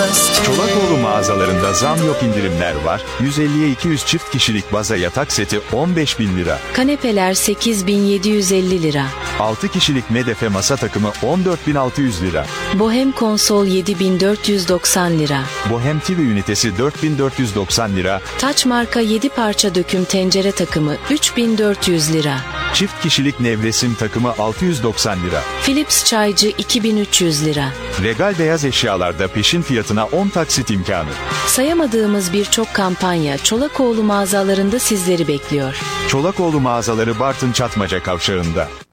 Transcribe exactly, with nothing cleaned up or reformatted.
bitmez ki. Çolakoğlu mağazalarında zam yok, indirimler var. yüz elliye iki yüz çift kişilik baza yatak seti on beş bin lira. Kanepeler sekiz bin yedi yüz elli lira. altı kişilik medefe masa takımı on dört bin altı yüz lira. Bohem konsol yedi bin dört yüz doksan lira. Bohem T V ünitesi dört bin dört yüz doksan lira. Taç marka yedi parça döküm tencere takımı üç bin dört yüz lira. Çift kişilik nevresim takımı altı yüz doksan lira. Philips çaycı iki bin üç yüz lira. Regal beyaz eşyalarda peşin fiyatına on taksit imkanı. Sayamadığımız birçok kampanya Çolakoğlu mağazalarında sizleri bekliyor. Çolakoğlu mağazaları Bartın Çatmaca Kavşağı'nda.